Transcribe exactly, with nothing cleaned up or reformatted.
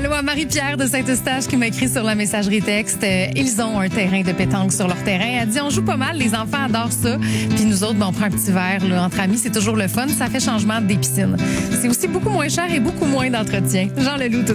Allô à Marie-Pierre de Saint-Eustache qui m'a écrit sur la messagerie texte. Euh, ils ont un terrain de pétanque sur leur terrain. Elle dit, on joue pas mal, les enfants adorent ça. Puis nous autres, ben, on prend un petit verre là, entre amis, c'est toujours le fun. Ça fait changement des piscines. C'est aussi beaucoup moins cher et beaucoup moins d'entretien. Jean Leloup, tout